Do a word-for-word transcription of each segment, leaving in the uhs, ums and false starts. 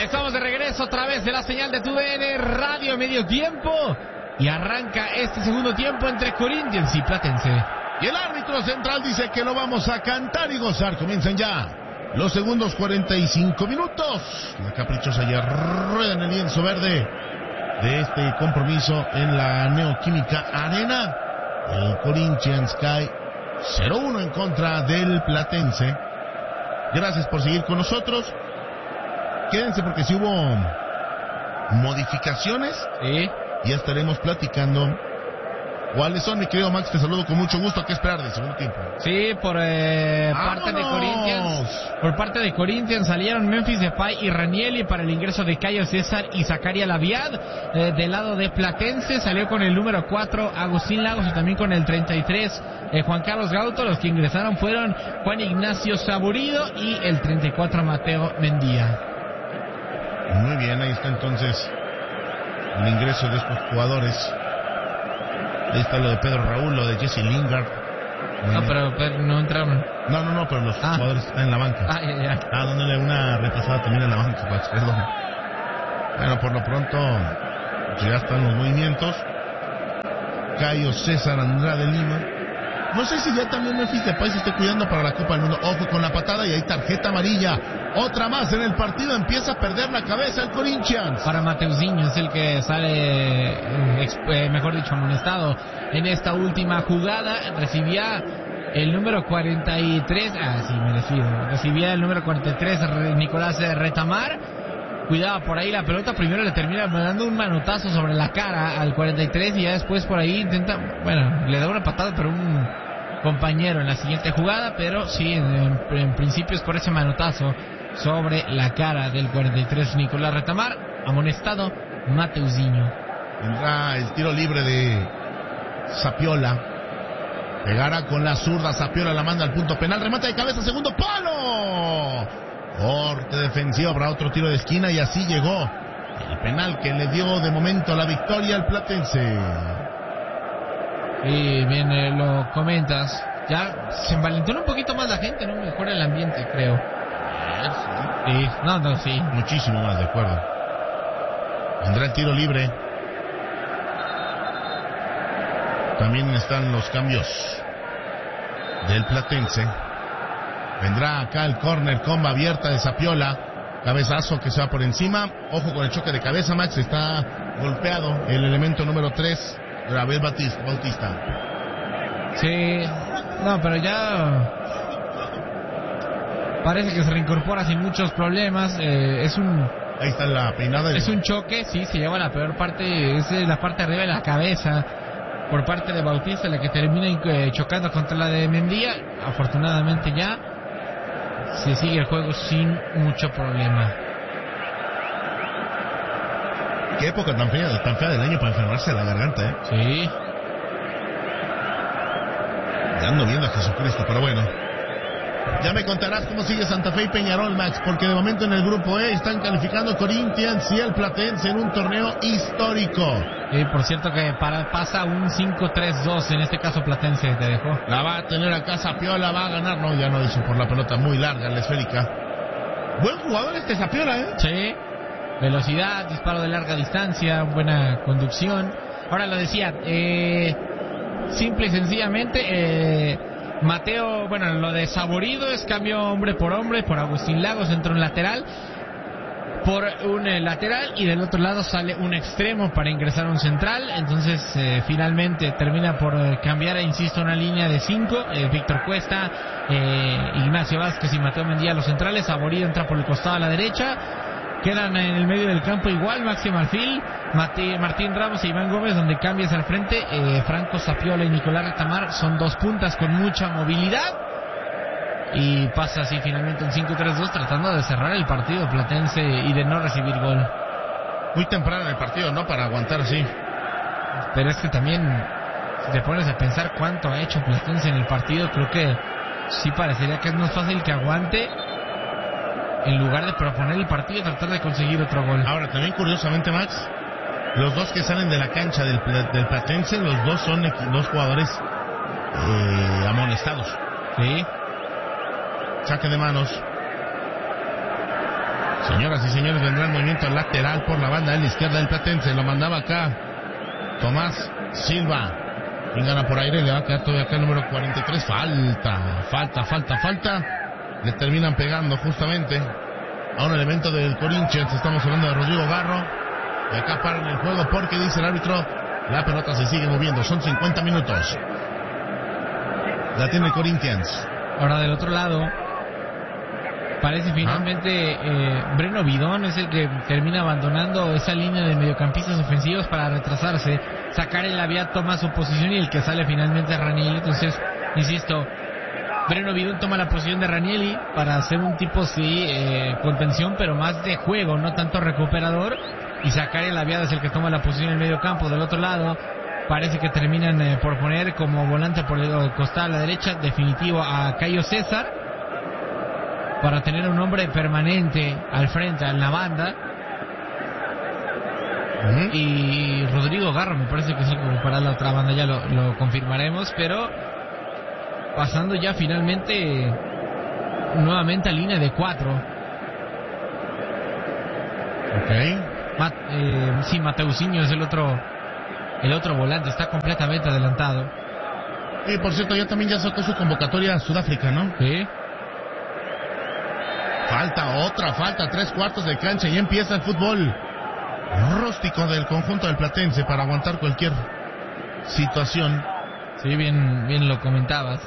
Estamos de regreso a través de la señal de T U D N Radio Medio Tiempo. Y arranca este segundo tiempo entre Corinthians y Platense. Y el árbitro central dice que lo vamos a cantar y gozar. Comienzan ya los segundos cuarenta y cinco minutos. La caprichosa ya rueda en el lienzo verde de este compromiso en la Neoquímica Arena. El Corinthians cae cero uno en contra del Platense. Gracias por seguir con nosotros. Quédense porque si hubo modificaciones, sí, ya estaremos platicando cuáles son. Mi querido Max, te saludo con mucho gusto. ¿A qué esperar del segundo tiempo? Sí, por eh, parte de Corinthians. Por parte de Corinthians salieron Memphis Depay y Ranieri para el ingreso de Caio César y Zacaria Laviad. Eh, del lado de Platense salió con el número cuatro Agustín Lagos y también con el treinta y tres eh, Juan Carlos Gauto. Los que ingresaron fueron Juan Ignacio Saburido y el treinta y cuatro Mateo Mendía. Muy bien, ahí está entonces el ingreso de estos jugadores. Ahí está lo de Pedro Raúl, lo de Jesse Lingard. No, pero, pero no entraron. No, no, no, pero los ah. jugadores están en la banca. Ah, ya, ya. Ah, dándole una retrasada también en la banca, Max, perdón. Bueno, por lo pronto ya están los movimientos. Caio César Andrade Lima. No sé si ya también Memphis Depay se esté cuidando para la Copa del Mundo. Ojo con la patada y hay tarjeta amarilla. Otra más en el partido. Empieza a perder la cabeza el Corinthians. Para Mateuzinho es el que sale, eh, mejor dicho, amonestado en esta última jugada. Recibía el número cuarenta y tres. Ah, sí, merecido. Recibía el número cuarenta y tres Nicolás Retamar. Cuidaba por ahí la pelota. Primero le termina dando un manotazo sobre la cara al cuarenta y tres y ya después por ahí intenta, bueno, le da una patada pero un compañero en la siguiente jugada, pero sí, en, en principio es por ese manotazo sobre la cara del cuarenta y tres Nicolás Retamar. Amonestado Mateuzinho. Vendrá el tiro libre de Zapiola. Pegará con la zurda. Zapiola la manda al punto penal. Remate de cabeza, segundo palo. Corte defensivo para otro tiro de esquina y así llegó el penal que le dio de momento la victoria al Platense. Y bien, eh, lo comentas. Ya se envalentona un poquito más la gente, ¿no? Mejora el ambiente, creo. Sí. Sí, no, no, sí. Muchísimo más, de acuerdo. Vendrá el tiro libre. También están los cambios del Platense. Vendrá acá el córner, comba abierta de Zapiola. Cabezazo que se va por encima. Ojo con el choque de cabeza, Max. Está golpeado el elemento número tres, Gabriel Bautista. Sí, no, pero ya parece que se reincorpora sin muchos problemas. Eh, es un... Ahí está la peinada. Es un choque, sí, se lleva la peor parte, es la parte arriba de la cabeza por parte de Bautista, la que termina eh, chocando contra la de Mendía. Afortunadamente ya se sigue el juego sin mucho problema. Qué época tan fea, tan fea del año para enfermarse la garganta, ¿eh? Sí. Ya ando viendo a Jesucristo, pero bueno. Ya me contarás cómo sigue Santa Fe y Peñarol, Max, porque de momento en el grupo E están calificando Corinthians y el Platense en un torneo histórico. Y por cierto que para, pasa un cinco tres dos, en este caso Platense te dejó. La va a tener acá Zapiola, va a ganar. No, ya no hizo por la pelota muy larga, la esférica. Buen jugador este Zapiola, ¿eh? Sí. Velocidad, disparo de larga distancia, buena conducción. Ahora lo decía, eh, simple y sencillamente, eh, Mateo, bueno, lo de Saborido es cambio hombre por hombre, por Agustín Lagos, entra un lateral, por un eh, lateral y del otro lado sale un extremo para ingresar a un central. Entonces eh, finalmente termina por eh, cambiar, insisto, una línea de cinco, eh, Víctor Cuesta, eh, Ignacio Vázquez y Mateo Mendía los centrales. Saborido entra por el costado a la derecha. Quedan en el medio del campo igual Maxi Marfil, Mate, Martín Ramos e Iván Gómez, donde cambias al frente. eh, Franco Zapiola y Nicolás Retamar son dos puntas con mucha movilidad. Y pasa así finalmente un cinco tres dos, tratando de cerrar el partido Platense y de no recibir gol. Muy temprano en el partido, ¿no? Para aguantar así. Pero es que también, si te pones a pensar cuánto ha hecho Platense en el partido, creo que sí parecería que es más fácil que aguante en lugar de proponer el partido y tratar de conseguir otro gol. Ahora, también curiosamente, Max, los dos que salen de la cancha del, del Platense, los dos son dos jugadores eh, amonestados. Sí. Saque de manos. Sí, Señoras y señores, vendrá el movimiento lateral por la banda de la izquierda del Platense. Lo mandaba acá Tomás Silva. Y gana por aire, le va a quedar todavía acá el número cuarenta y tres. Falta, falta, falta, falta. Le terminan pegando justamente a un elemento del Corinthians. Estamos hablando de Rodrigo Garro. Y acá paran el juego porque dice el árbitro, la pelota se sigue moviendo. Son cincuenta minutos. La tiene el Corinthians. Ahora del otro lado, parece finalmente eh, Breno Bidón es el que termina abandonando esa línea de mediocampistas ofensivos para retrasarse, sacar el vía, toma su posición y el que sale finalmente es Ranieri. Entonces, insisto, Breno Bidón toma la posición de Ranieri para hacer un tipo, sí, eh, contención, pero más de juego, no tanto recuperador. Y sacar el Aviada es el que toma la posición en el medio campo. Del otro lado, parece que terminan eh, por poner como volante por el costado a la derecha, definitivo, a Caio César, para tener un hombre permanente al frente, en la banda. Uh-huh. Y Rodrigo Garro me parece que es el que para la otra banda, ya lo, lo confirmaremos, pero pasando ya finalmente nuevamente a línea de cuatro. Ok. Mat, eh, sí, Mateusinho es el otro el otro volante, está completamente adelantado. Y por cierto, ya también ya sacó su convocatoria a Sudáfrica, ¿no? Sí. Falta otra, falta tres cuartos de cancha y empieza el fútbol rústico del conjunto del Platense para aguantar cualquier situación. Sí, bien, bien lo comentabas.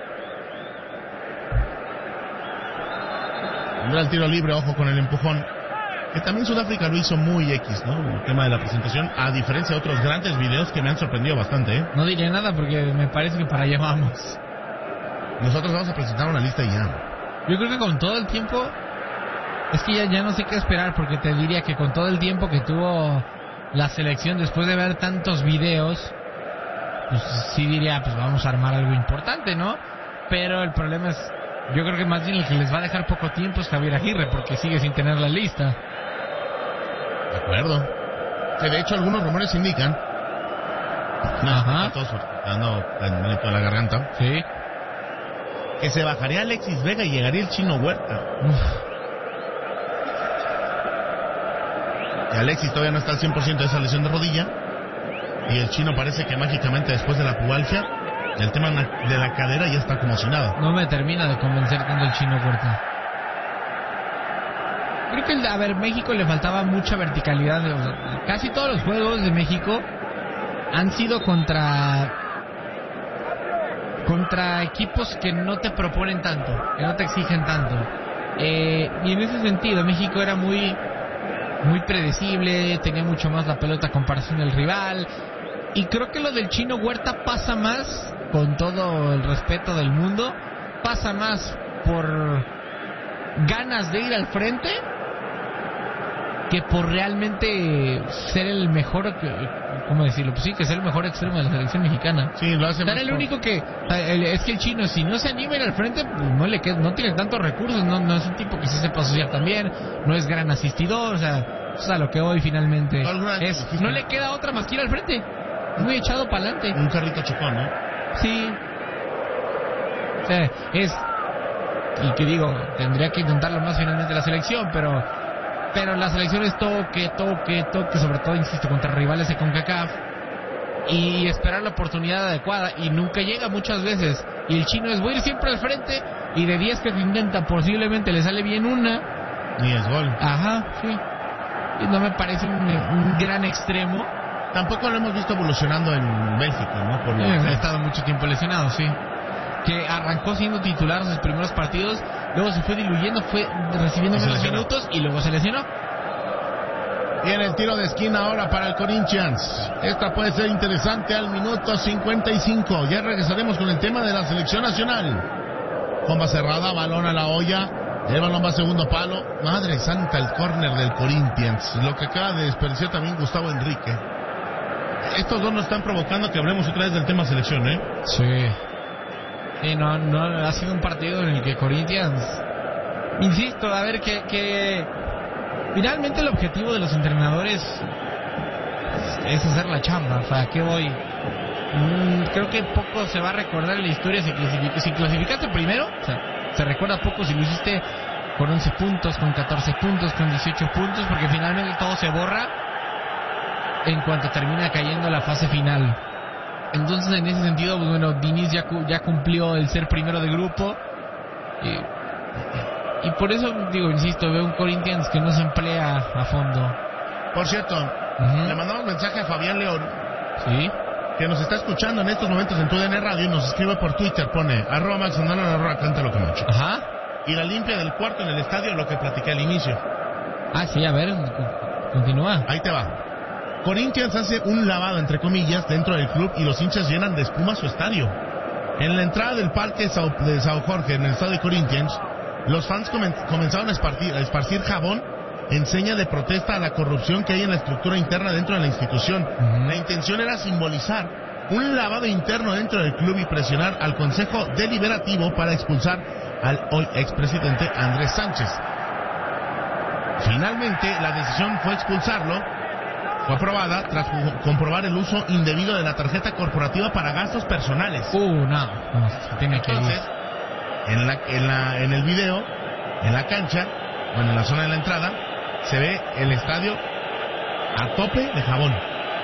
Tendrá el tiro libre, ojo con el empujón. Que también Sudáfrica lo hizo muy X, ¿no? El tema de la presentación, a diferencia de otros grandes videos que me han sorprendido bastante, ¿eh? No diré nada porque me parece que para allá vamos. Nosotros vamos a presentar una lista y ya. Yo creo que con todo el tiempo, es que ya, ya no sé qué esperar, porque te diría que con todo el tiempo que tuvo la selección, después de ver tantos videos, pues sí diría, pues vamos a armar algo importante, ¿no? Pero el problema es, yo creo que más bien el que les va a dejar poco tiempo es Javier Aguirre, porque sigue sin tener la lista. De acuerdo. Que de hecho algunos rumores indican, no, Ajá. todos dando en toda la garganta, sí, que se bajaría Alexis Vega y llegaría el Chino Huerta. Uf. Que Alexis todavía no está al cien por ciento de esa lesión de rodilla, y el Chino parece que mágicamente después de la pubalgia, el tema de la cadera ya está como si nada. No me termina de convencer tanto el Chino Huerta. Creo que, a ver, México le faltaba mucha verticalidad. Casi todos los juegos de México han sido contra contra equipos que no te proponen tanto, que no te exigen tanto. Eh, y en ese sentido, México era muy muy predecible, tenía mucho más la pelota a comparación del rival. Y creo que lo del Chino Huerta pasa más, con todo el respeto del mundo, pasa más por ganas de ir al frente que por realmente ser el mejor, ¿cómo decirlo? Pues sí, que ser el mejor extremo de la selección mexicana. Sí, lo hace. Era el único que, es que el Chino, si no se anima a ir al frente, pues no le queda, no tiene tantos recursos, no, no es un tipo que se sepa asociar también, no es gran asistidor, o sea, o sea, lo que hoy finalmente es, no le queda otra más que ir al frente, muy echado para adelante. Un carrito chocón, ¿no? Sí. O sea, es, y que digo, tendría que intentarlo más finalmente la selección, pero pero la selección es toque, toque, toque, sobre todo, insisto, contra rivales de CONCACAF, y esperar la oportunidad adecuada, y nunca llega muchas veces, y el Chino es voy a ir siempre al frente, y de diez que se intenta, posiblemente le sale bien una. Ni es gol. Ajá, sí. Y no me parece un, un gran extremo. Tampoco lo hemos visto evolucionando en Bélgica, ¿no? Por lo sí, ha estado mucho tiempo lesionado, sí. Que arrancó siendo titular en sus primeros partidos, luego se fue diluyendo, fue recibiendo menos minutos y luego se lesionó. Viene el tiro de esquina ahora para el Corinthians. Esta puede ser interesante al minuto cincuenta y cinco. Ya regresaremos con el tema de la selección nacional. Bomba cerrada, balón a la olla. El balón va a segundo palo. Madre santa, el córner del Corinthians. Lo que acaba de desperdiciar también Gustavo Enrique. Estos dos nos están provocando que hablemos otra vez del tema selección, ¿eh? Sí. Sí, no, no ha sido un partido en el que Corinthians, insisto, a ver que, que finalmente el objetivo de los entrenadores es hacer la chamba. O sea, ¿a qué voy? Mm, creo que poco se va a recordar en la historia si, clasific- si clasificaste primero. O sea, se recuerda poco si lo hiciste con once puntos, con catorce puntos, con dieciocho puntos, porque finalmente todo se borra en cuanto termina cayendo la fase final. Entonces, en ese sentido, pues, bueno, Diniz ya, ya cumplió el ser primero de grupo. Y, y por eso, digo, insisto, veo un Corinthians que no se emplea a fondo. Por cierto, uh-huh. le mandamos mensaje a Fabián León. Sí. Que nos está escuchando en estos momentos en tu D N Radio y nos escribe por Twitter, pone arroba Max Andalón, arroba cántalo Camacho. Ajá. Y la limpia del cuarto en el estadio, lo que platiqué al inicio. Ah, sí, a ver, continúa. Ahí te va. Corinthians hace un lavado, entre comillas, dentro del club y los hinchas llenan de espuma su estadio. En la entrada del parque de Sao Jorge, en el estadio de Corinthians, los fans comenzaron a esparcir, a esparcir jabón en seña de protesta a la corrupción que hay en la estructura interna dentro de la institución. Uh-huh. La intención era simbolizar un lavado interno dentro del club y presionar al Consejo Deliberativo para expulsar al hoy expresidente Andrés Sánchez. Finalmente, la decisión fue expulsarlo. Fue aprobada tras comprobar el uso indebido de la tarjeta corporativa para gastos personales. Uh, no, no se tiene que Entonces, en, la, en, la, en el video, en la cancha, bueno, en la zona de la entrada, se ve el estadio a tope de jabón.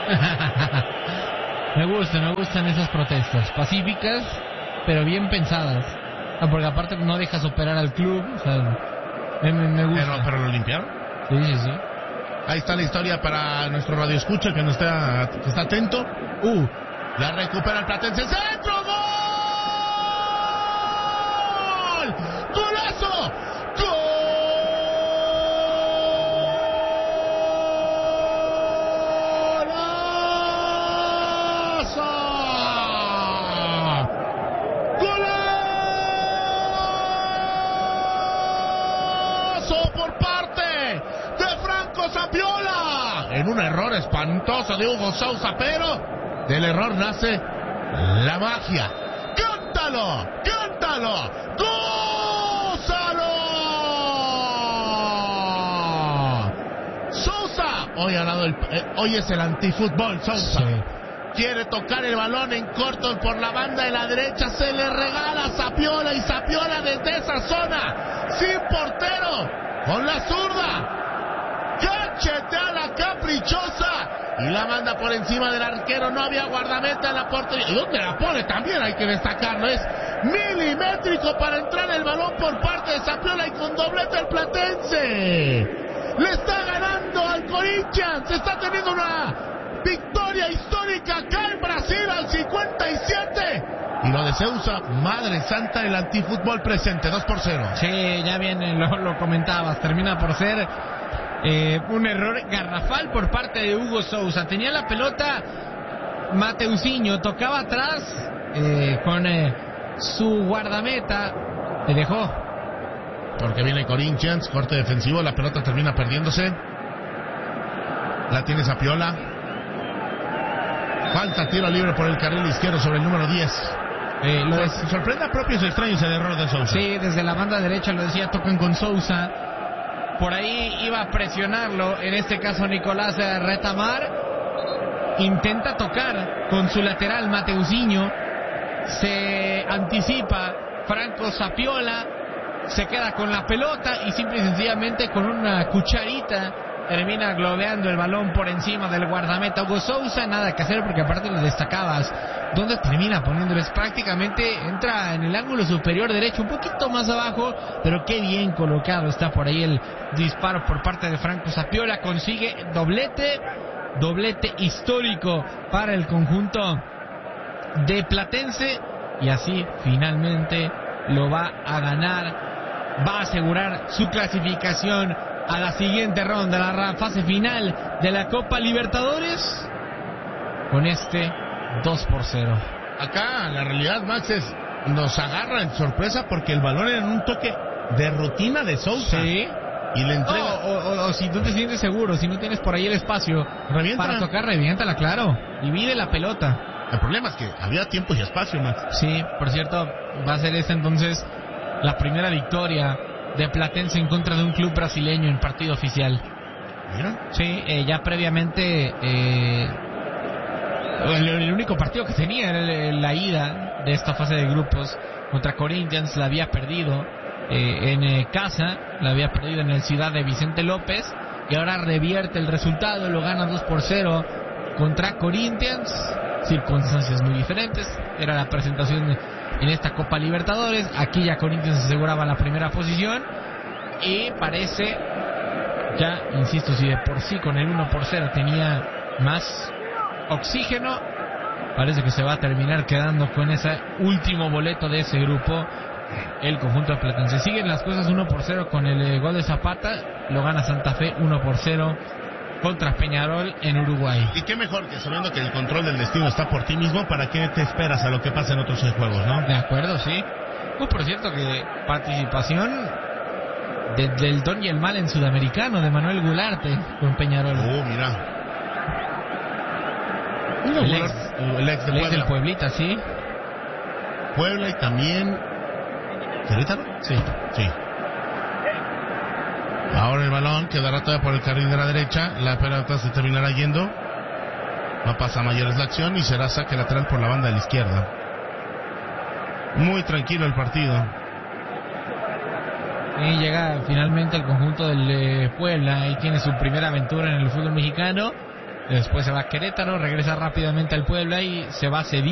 Me gustan, me gustan esas protestas pacíficas, pero bien pensadas. Porque aparte no dejas operar al club, o sea, me, me gusta. Pero, pero lo limpiaron. Sí, sí, sí. Ahí está la historia para nuestro radio escucha que no está, que está atento. Uh, la recupera el Platense. ¡Centro! ¡Gol! ¡Golazo! En un error espantoso de Hugo Sousa, pero del error nace la magia. ¡Cántalo! ¡Cántalo! ¡Gózalo! Sousa hoy ha dado el, eh, hoy es el antifútbol. Sousa sí. Quiere tocar el balón en corto por la banda de la derecha, se le regala a Zapiola y Zapiola desde esa zona sin portero con la zurda. Cachetea la caprichosa y la manda por encima del arquero. No había guardameta en la portería. ¿Y dónde la pone? También hay que destacarlo. Es milimétrico para entrar el balón por parte de Zapiola y con doblete el Platense. Le está ganando al Corinthians. Está teniendo una victoria histórica acá en Brasil al cincuenta y siete. Y lo de Sousa, madre santa, el antifútbol presente, dos por cero. Sí, ya bien lo, lo comentabas. Termina por ser Eh, un error garrafal por parte de Hugo Sousa. Tenía la pelota Mateuzinho, tocaba atrás eh, con eh, su guardameta, le dejó. Porque viene Corinthians, corte defensivo, la pelota termina perdiéndose. La tiene Zapiola. Falta, tiro libre por el carril izquierdo sobre el número diez. Eh, lo pues, es... Sorprende a propios extraños el error de Sousa. Sí, desde la banda derecha lo decía, tocan con Sousa. Por ahí iba a presionarlo, en este caso Nicolás Retamar. Intenta tocar con su lateral Mateuzinho. Se anticipa Franco Zapiola. Se queda con la pelota y simple y sencillamente con una cucharita termina globeando el balón por encima del guardameta Hugo Sousa. Nada que hacer porque aparte lo destacabas. ¿Dónde termina poniéndoles? Prácticamente entra en el ángulo superior derecho, un poquito más abajo, pero qué bien colocado está por ahí el disparo por parte de Franco Zapiola. Consigue doblete, doblete histórico para el conjunto de Platense y así finalmente lo va a ganar, va a asegurar su clasificación a la siguiente ronda, la fase final de la Copa Libertadores con este dos por cero. Acá la realidad, Max, es nos agarra en sorpresa porque el balón era en un toque de rutina de Sousa. Sí. Y le entrega. Oh, o, o, o si tú te sientes seguro, si no tienes por ahí el espacio revienta. Para tocar, reviéntala, claro. Y mide la pelota. El problema es que había tiempo y espacio, Max. Sí, por cierto, va a ser esta entonces la primera victoria de Platense en contra de un club brasileño en partido oficial. ¿Vieron? Sí, eh, ya previamente eh, el, el único partido que tenía era el, la ida de esta fase de grupos contra Corinthians, la había perdido eh, en eh, casa, la había perdido en el Ciudad de Vicente López, y ahora revierte el resultado, lo gana dos por cero contra Corinthians, circunstancias muy diferentes, era la presentación en esta Copa Libertadores, aquí ya Corinthians aseguraba la primera posición, y parece, ya insisto, si de por sí con el uno por cero tenía más oxígeno, parece que se va a terminar quedando con ese último boleto de ese grupo, el conjunto de Platense. Siguen las cosas uno por cero con el eh, gol de Zapata, lo gana Santa Fe uno por cero contra Peñarol en Uruguay. Y qué mejor que sabiendo que el control del destino está por ti mismo, ¿para qué te esperas a lo que pasa en otros juegos, no? De acuerdo, sí. Pues por cierto que participación de, del Don y el Mal en Sudamericano de Manuel Gularte con Peñarol. Oh, mira. mira el, Gularte, ex, el ex de el ex del Puebla. Pueblita, sí. Puebla y también ¿Querétaro? Sí. Sí. Ahora el balón quedará todavía por el carril de la derecha. La pelota se terminará yendo. No pasa a mayores la acción y será saque lateral por la banda de la izquierda. Muy tranquilo el partido. Y llega finalmente el conjunto del eh, Puebla y tiene su primera aventura en el fútbol mexicano. Después se va a Querétaro, regresa rápidamente al Puebla y se va a Sevilla.